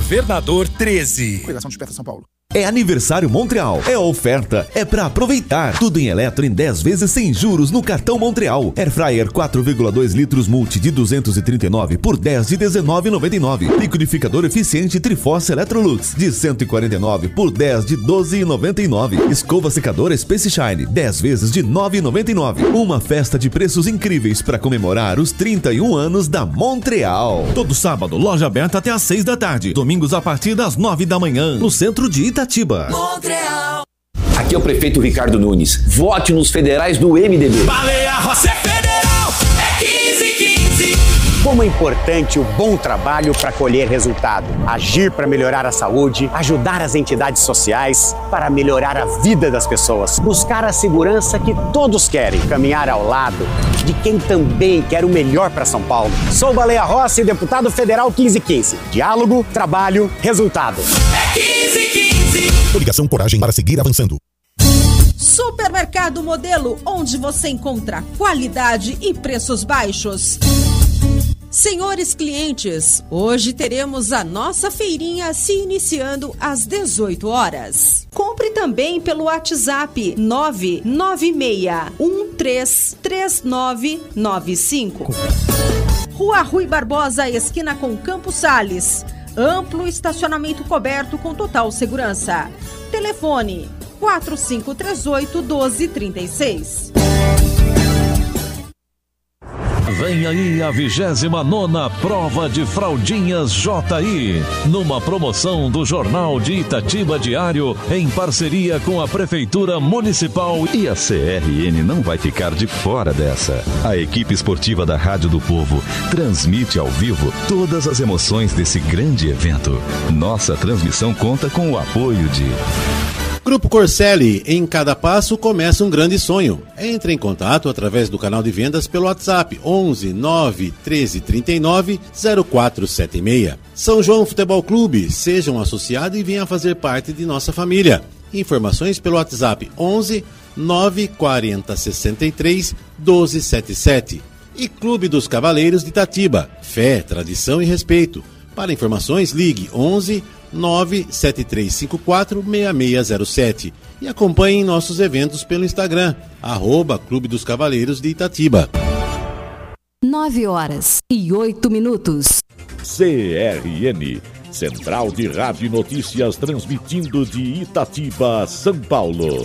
Governador 13. Coligação Desperta São Paulo. É aniversário Montreal, é oferta, é pra aproveitar. Tudo em eletro em 10 vezes sem juros no cartão Montreal. Airfryer 4,2 litros multi de 239 por 10 de 19,99. Liquidificador eficiente Triforce Electrolux de 149 por 10 de 12,99. Escova secadora Space Shine 10 vezes de 9,99. Uma festa de preços incríveis para comemorar os 31 anos da Montreal. Todo sábado, loja aberta até às 6 da tarde. Domingos a partir das 9 da manhã. No centro de Itatiba. Montreal. Aqui é o prefeito Ricardo Nunes. Vote nos federais do MDB. Baleia Rossi é federal, é 1515. Como é importante o bom trabalho para colher resultado. Agir para melhorar a saúde, ajudar as entidades sociais para melhorar a vida das pessoas. Buscar a segurança que todos querem. Caminhar ao lado de quem também quer o melhor para São Paulo. Sou Baleia Rossi, deputado federal 1515. Diálogo, trabalho, resultado. É 1515. Coligação Coragem para seguir avançando. Supermercado Modelo, onde você encontra qualidade e preços baixos. Senhores clientes, hoje teremos a nossa feirinha se iniciando às 18 horas. Compre também pelo WhatsApp 996133995. Rua Rui Barbosa, esquina com Campos Sales. Amplo estacionamento coberto com total segurança. Telefone 4538-1236. Vem aí a 29ª Prova de Fraldinhas JI, numa promoção do Jornal de Itatiba Diário, em parceria com a Prefeitura Municipal. E a CRN não vai ficar de fora dessa. A equipe esportiva da Rádio do Povo transmite ao vivo todas as emoções desse grande evento. Nossa transmissão conta com o apoio de... Grupo Corselli, em cada passo começa um grande sonho. Entre em contato através do canal de vendas pelo WhatsApp 11 9 13 39 0476. São João Futebol Clube, seja um associado e venha fazer parte de nossa família. Informações pelo WhatsApp 11 9 40 63 1277. E Clube dos Cavaleiros de Itatiba, fé, tradição e respeito. Para informações, ligue 11 973546607 e acompanhem nossos eventos pelo Instagram, @Clube dos Cavaleiros de Itatiba. 9h08. CRN, Central de Rádio e Notícias, transmitindo de Itatiba, São Paulo.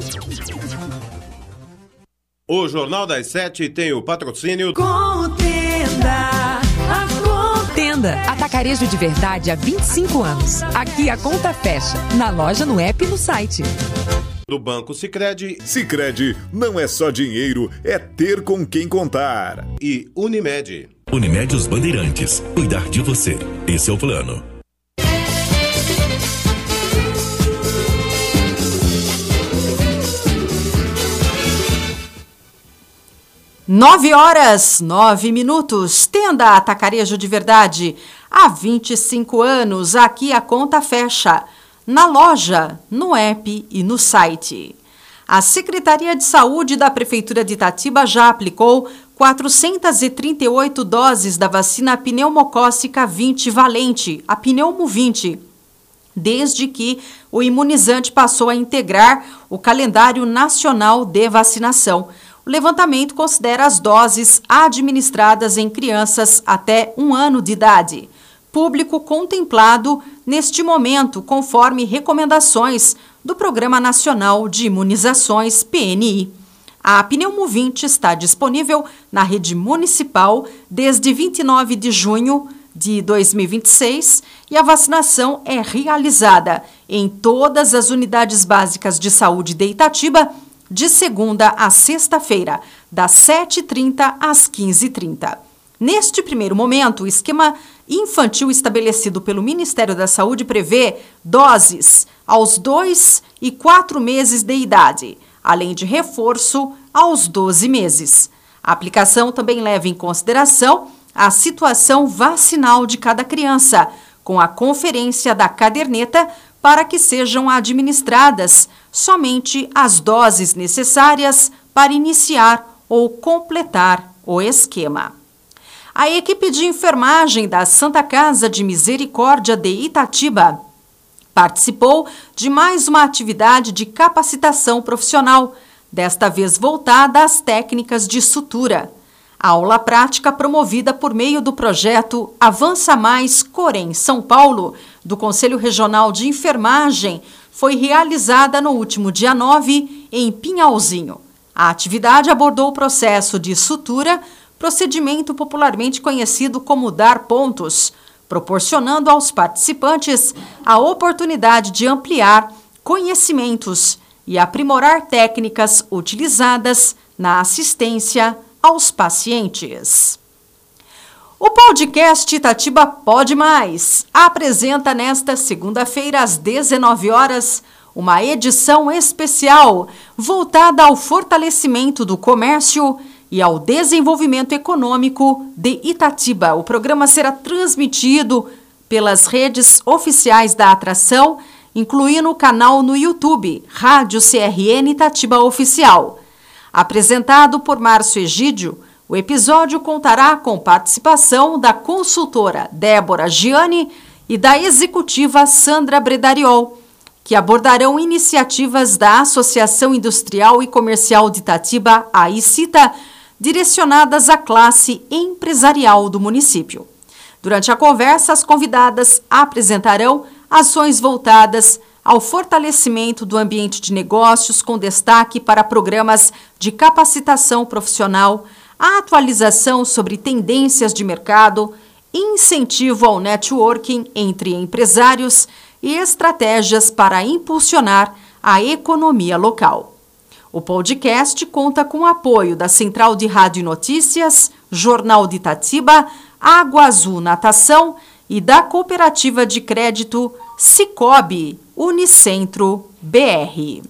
O Jornal das 7 tem o patrocínio Contenda. Atacarejo de verdade há 25 anos. Aqui a conta fecha. Na loja, no app e no site. Do Banco Sicredi. Sicredi não é só dinheiro, é ter com quem contar. E Unimed. Unimed Os Bandeirantes. Cuidar de você. Esse é o plano. Nove horas, 9 minutos. Tenda Atacarejo de Verdade. Há 25 anos, aqui a conta fecha. Na loja, no app e no site. A Secretaria de Saúde da Prefeitura de Itatiba já aplicou 438 doses da vacina pneumocócica 20 valente, a Pneumo 20, desde que o imunizante passou a integrar o calendário nacional de vacinação. O levantamento considera as doses administradas em crianças até 1 ano de idade, público contemplado neste momento conforme recomendações do Programa Nacional de Imunizações, PNI. A Pneumo 20 está disponível na rede municipal desde 29 de junho de 2026 e a vacinação é realizada em todas as unidades básicas de saúde de Itatiba, de segunda a sexta-feira, das 7h30 às 15h30. Neste primeiro momento, o esquema infantil estabelecido pelo Ministério da Saúde prevê doses aos 2 e 4 meses de idade, além de reforço aos 12 meses. A aplicação também leva em consideração a situação vacinal de cada criança, com a conferência da caderneta para que sejam administradas somente as doses necessárias para iniciar ou completar o esquema. A equipe de enfermagem da Santa Casa de Misericórdia de Itatiba participou de mais uma atividade de capacitação profissional, desta vez voltada às técnicas de sutura. A aula prática promovida por meio do projeto Avança Mais Corém São Paulo, do Conselho Regional de Enfermagem, foi realizada no último dia 9 em Pinhalzinho. A atividade abordou o processo de sutura, procedimento popularmente conhecido como dar pontos, proporcionando aos participantes a oportunidade de ampliar conhecimentos e aprimorar técnicas utilizadas na assistência aos pacientes. O podcast Itatiba Pode Mais apresenta nesta segunda-feira às 19 horas uma edição especial voltada ao fortalecimento do comércio e ao desenvolvimento econômico de Itatiba. O programa será transmitido pelas redes oficiais da atração, incluindo o canal no YouTube, Rádio CRN Itatiba Oficial. Apresentado por Márcio Egídio, o episódio contará com participação da consultora Débora Gianni e da executiva Sandra Bredariol, que abordarão iniciativas da Associação Industrial e Comercial de Itatiba, a ICITA, direcionadas à classe empresarial do município. Durante a conversa, as convidadas apresentarão ações voltadas ao fortalecimento do ambiente de negócios, com destaque para programas de capacitação profissional, a atualização sobre tendências de mercado, incentivo ao networking entre empresários e estratégias para impulsionar a economia local. O podcast conta com o apoio da Central de Rádio e Notícias, Jornal de Itatiba, Água Azul Natação e da Cooperativa de Crédito Cicobi Unicentro BR.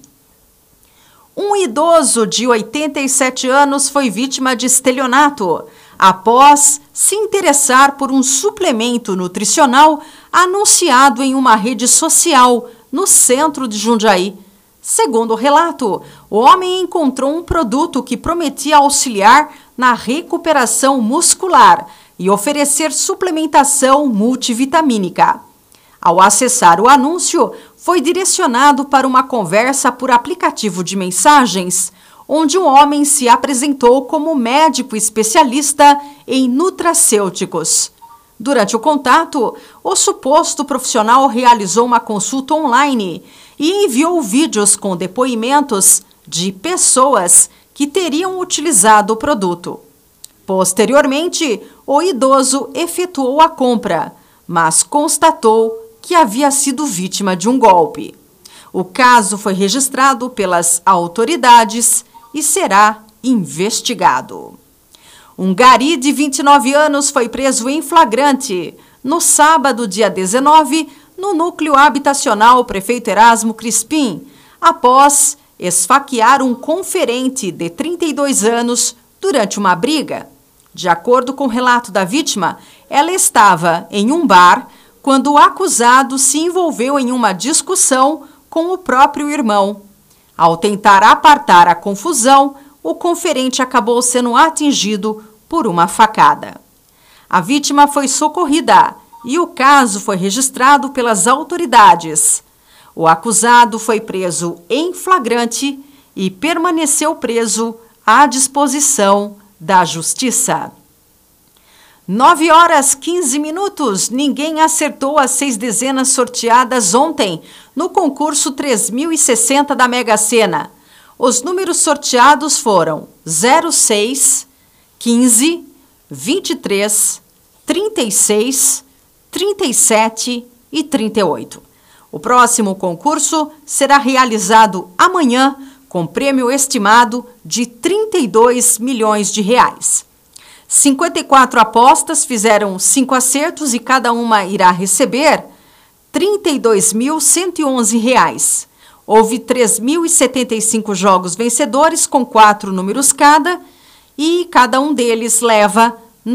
Um idoso de 87 anos foi vítima de estelionato após se interessar por um suplemento nutricional anunciado em uma rede social no centro de Jundiaí. Segundo o relato, o homem encontrou um produto que prometia auxiliar na recuperação muscular e oferecer suplementação multivitamínica. Ao acessar o anúncio, foi direcionado para uma conversa por aplicativo de mensagens, onde um homem se apresentou como médico especialista em nutracêuticos. Durante o contato, o suposto profissional realizou uma consulta online e enviou vídeos com depoimentos de pessoas que teriam utilizado o produto. Posteriormente, o idoso efetuou a compra, mas constatou que havia sido vítima de um golpe. O caso foi registrado pelas autoridades e será investigado. Um gari de 29 anos foi preso em flagrante no sábado, dia 19, no núcleo habitacional Prefeito Erasmo Crispim, após esfaquear um conferente de 32 anos durante uma briga. De acordo com o relato da vítima, ela estava em um bar quando o acusado se envolveu em uma discussão com o próprio irmão. Ao tentar apartar a confusão, o conferente acabou sendo atingido por uma facada. A vítima foi socorrida e o caso foi registrado pelas autoridades. O acusado foi preso em flagrante e permaneceu preso à disposição da Justiça. 9 horas 15 minutos. Ninguém acertou as 6 dezenas sorteadas ontem no concurso 3060 da Mega Sena. Os números sorteados foram 06, 15, 23, 36, 37 e 38. O próximo concurso será realizado amanhã com prêmio estimado de 32 milhões de reais. 54 apostas fizeram 5 acertos e cada uma irá receber R$ 32.111. Houve 3.075 jogos vencedores com 4 números cada e cada um deles leva R$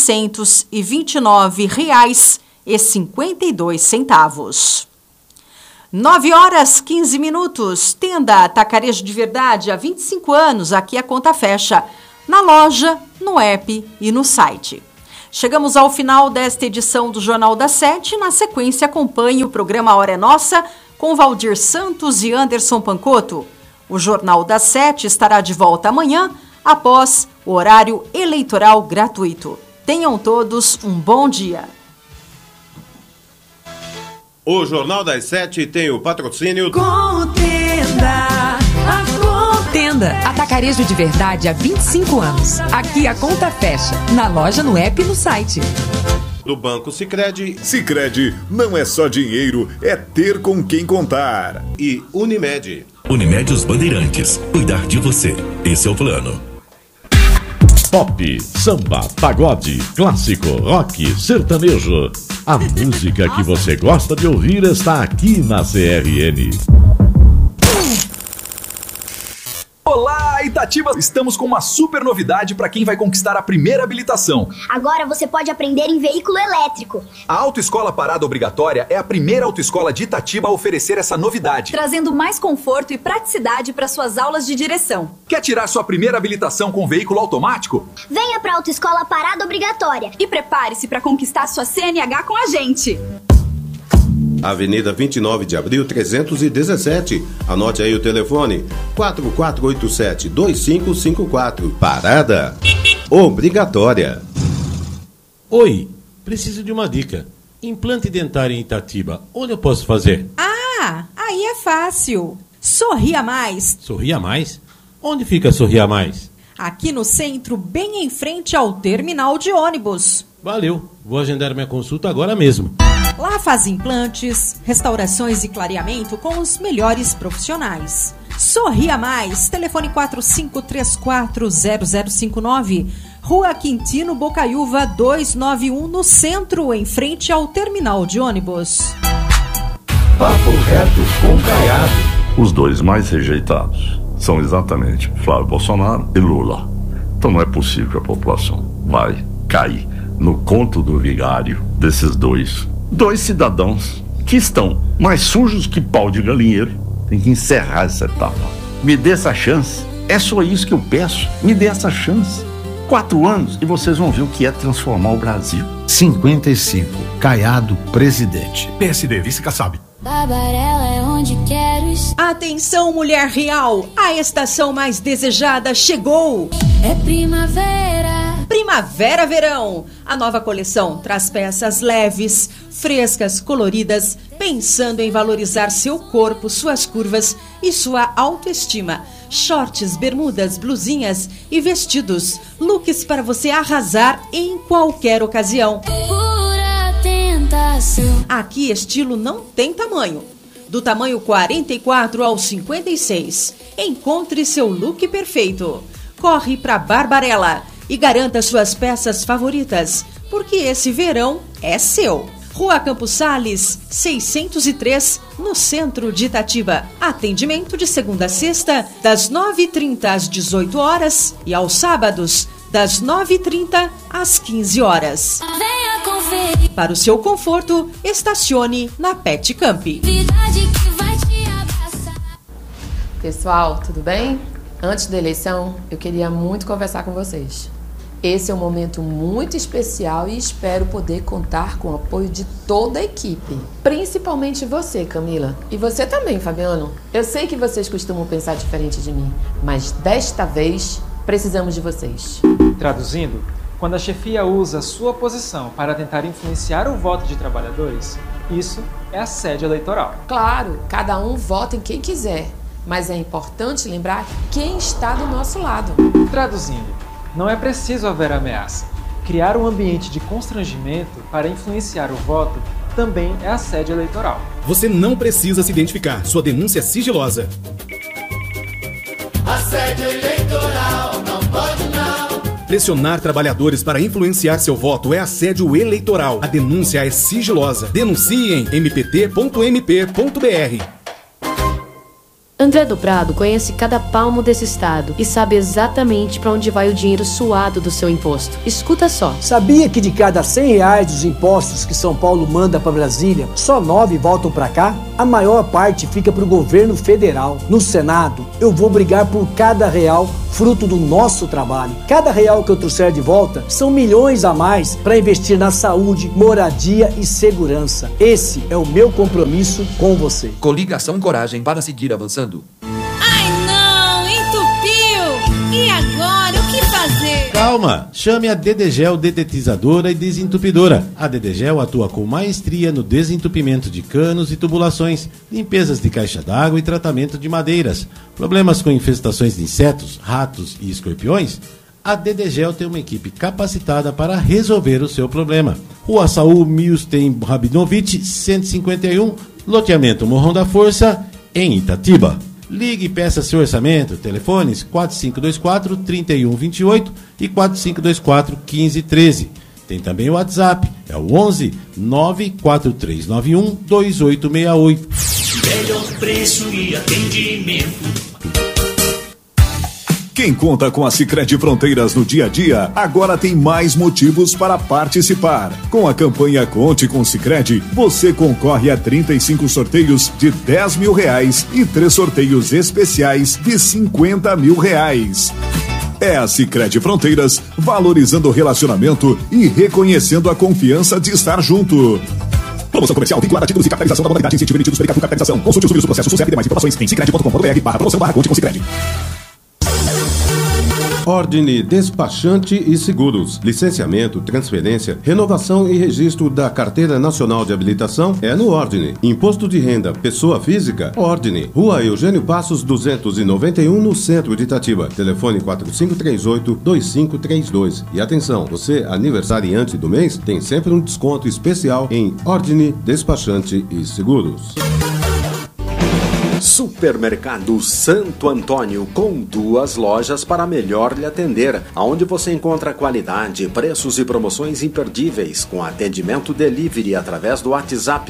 929,52. 9 horas 15 minutos. Tenda Atacarejo de Verdade, há 25 anos, aqui a conta fecha. Na loja, no app e no site. Chegamos ao final desta edição do Jornal da 7. Na sequência, acompanhe o programa A Hora é Nossa com Valdir Santos e Anderson Pancotto. O Jornal da 7 estará de volta amanhã, após o horário eleitoral gratuito. Tenham todos um bom dia. O Jornal das 7 tem o patrocínio Contenda, atacarejo de verdade há 25 anos. Aqui a conta fecha, na loja, no app e no site. Do Banco Sicredi. Sicredi não é só dinheiro, é ter com quem contar. E Unimed. Unimed Os Bandeirantes. Cuidar de você. Esse é o plano. Pop, samba, pagode, clássico, rock, sertanejo. A música que você gosta de ouvir está aqui na CRN. Olá, Itatiba! Estamos com uma super novidade para quem vai conquistar a primeira habilitação. Agora você pode aprender em veículo elétrico. A Autoescola Parada Obrigatória é a primeira autoescola de Itatiba a oferecer essa novidade, trazendo mais conforto e praticidade para suas aulas de direção. Quer tirar sua primeira habilitação com veículo automático? Venha para a Autoescola Parada Obrigatória e prepare-se para conquistar sua CNH com a gente. Avenida 29 de Abril, 317. Anote aí o telefone: 4487-2554. Parada Obrigatória. Oi, preciso de uma dica. Implante dentário em Itatiba, onde eu posso fazer? Ah, aí é fácil. Sorria Mais. Sorria Mais? Onde fica Sorria Mais? Aqui no centro, bem em frente ao terminal de ônibus. Valeu, vou agendar minha consulta agora mesmo. Lá faz implantes, restaurações e clareamento com os melhores profissionais. Sorria Mais, telefone 45340059, Rua Quintino Bocaiúva 291, no centro, em frente ao terminal de ônibus. Papo reto com Caiado. Os dois mais rejeitados são exatamente Flávio Bolsonaro e Lula. Então não é possível que a população vai cair no conto do vigário desses dois cidadãos que estão mais sujos que pau de galinheiro. Tem que encerrar essa etapa. Me dê essa chance. É só isso que eu peço. Me dê essa chance. 4 anos e vocês vão ver o que é transformar o Brasil. 55. Caiado, presidente. PSD, vice-Kassab. Barbarella é onde quero estar. Atenção, mulher real. A estação mais desejada chegou. É primavera. Primavera-verão. A nova coleção traz peças leves, frescas, coloridas, pensando em valorizar seu corpo, suas curvas e sua autoestima. Shorts, bermudas, blusinhas e vestidos. Looks para você arrasar em qualquer ocasião. Pura tentação. Aqui estilo não tem tamanho. Do tamanho 44 ao 56. Encontre seu look perfeito. Corre para Barbarella e garanta suas peças favoritas, porque esse verão é seu. Rua Campos Sales, 603, no centro de Itatiba. Atendimento de segunda a sexta, das 9h30 às 18 horas e aos sábados, das 9h30 às 15 horas. Venha conferir. Para o seu conforto, estacione na Pet Camp. Pessoal, tudo bem? Antes da eleição, eu queria muito conversar com vocês. Esse é um momento muito especial e espero poder contar com o apoio de toda a equipe. Principalmente você, Camila. E você também, Fabiano. Eu sei que vocês costumam pensar diferente de mim, mas desta vez precisamos de vocês. Traduzindo, quando a chefia usa a sua posição para tentar influenciar o voto de trabalhadores, isso é assédio eleitoral. Claro, cada um vota em quem quiser, mas é importante lembrar quem está do nosso lado. Traduzindo, não é preciso haver ameaça. Criar um ambiente de constrangimento para influenciar o voto também é assédio eleitoral. Você não precisa se identificar. Sua denúncia é sigilosa. Assédio eleitoral, não pode não. Pressionar trabalhadores para influenciar seu voto é assédio eleitoral. A denúncia é sigilosa. Denuncie em mpt.mp.br. André do Prado conhece cada palmo desse estado e sabe exatamente para onde vai o dinheiro suado do seu imposto. Escuta só. Sabia que de cada R$100 dos impostos que São Paulo manda para Brasília, só 9 voltam para cá? A maior parte fica para o governo federal. No Senado, eu vou brigar por cada real fruto do nosso trabalho. Cada real que eu trouxer de volta são milhões a mais para investir na saúde, moradia e segurança. Esse é o meu compromisso com você. Coligação Coragem para seguir avançando. Ai não, entupiu! E agora, o que fazer? Calma, chame a Dedegel Dedetizadora e Desentupidora. A Dedegel atua com maestria no desentupimento de canos e tubulações, limpezas de caixa d'água e tratamento de madeiras. Problemas com infestações de insetos, ratos e escorpiões? A Dedegel tem uma equipe capacitada para resolver o seu problema. Rua Saul Milstein Rabinovich, 151, loteamento Morrão da Força, em Itatiba. Ligue e peça seu orçamento. Telefones 4524-3128 e 4524-1513. Tem também o WhatsApp, é o 11 94391 2868. Melhor preço e atendimento. Quem conta com a Sicredi Fronteiras no dia a dia, agora tem mais motivos para participar. Com a campanha Conte com Sicredi, você concorre a 35 sorteios de R$10 mil e 3 sorteios especiais de R$50 mil. É a Sicredi Fronteiras, valorizando o relacionamento e reconhecendo a confiança de estar junto. Promoção comercial vinculada a títulos de capitalização da modalidade incentivo emitidos pela capitalização. Consulte os números do processo SUSEP e demais informações em sicredi.com.br/promoção/Conte com Sicredi. Ordine Despachante e Seguros. Licenciamento, transferência, renovação e registro da Carteira Nacional de Habilitação é no Ordine. Imposto de renda, pessoa física, Ordine. Rua Eugênio Passos 291, no centro de Itatiba. Telefone 4538-2532. E atenção, você aniversariante do mês tem sempre um desconto especial em Ordine Despachante e Seguros. Supermercado Santo Antônio, com 2 lojas para melhor lhe atender, onde você encontra qualidade, preços e promoções imperdíveis, com atendimento delivery através do WhatsApp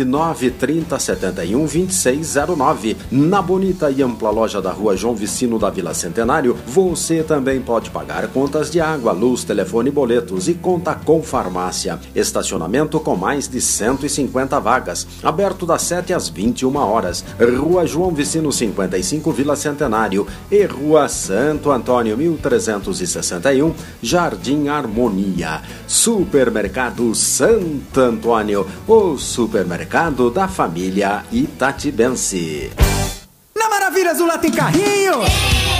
930712609. Na bonita e ampla loja da Rua João Vicino da Vila Centenário, você também pode pagar contas de água, luz, telefone, boletos e conta com farmácia. Estacionamento com mais de 150 vagas, aberto das 7 às 21 horas. Rua João Vicino 55, Vila Centenário, e Rua Santo Antônio 1361, Jardim Harmonia. Supermercado Santo Antônio, o supermercado da família itatibense. Na Maravilhas do Lá tem carrinho!